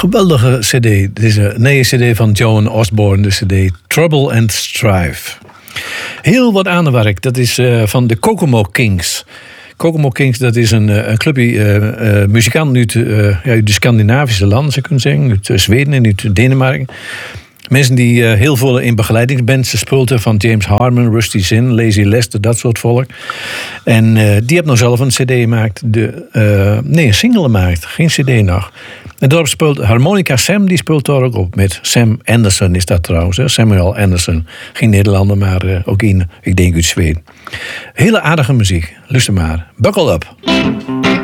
Geweldige cd. Dit is een nieuwe cd van Joan Osborne, de cd Trouble and Strife. Heel wat aan de werk, dat is van de Kokomo Kings. Kokomo Kings, dat is een clubje muzikanten uit de Scandinavische landen, zou je kunnen zeggen. Uit Zweden en uit Denemarken. Mensen die heel veel in begeleidingsbands speelden, van James Harman, Rusty Zinn, Lazy Lester, dat soort volk. En die hebben nog zelf een cd gemaakt. Een single gemaakt, geen cd nog. En daarop speelt Harmonica Sam, die speelt daar ook op. Met Sam Anderson is dat trouwens, hè? Samuel Anderson. Geen Nederlander, maar ook een, ik denk uit Zweden. Hele aardige muziek, luister maar. Buckle up.